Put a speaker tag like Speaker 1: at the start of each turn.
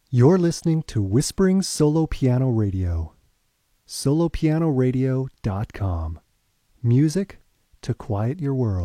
Speaker 1: You're listening to Whispering Solo Piano Radio. solopianoradio.com. Music to quiet your world.